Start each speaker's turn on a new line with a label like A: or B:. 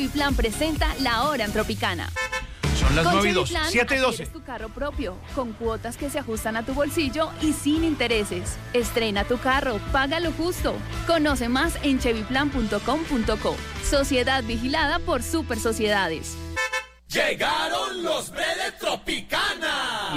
A: Cheviplan presenta La Hora en Tropicana.
B: Son las
A: Con
B: 9:02,
A: Cheviplan
B: 7:12.
A: adquieres tu carro propio, con cuotas que se ajustan a tu bolsillo y sin intereses. Estrena tu carro, paga lo justo. Conoce más en cheviplan.com.co. Sociedad vigilada por Super Sociedades.
C: Llegaron los Bredes Tropicana.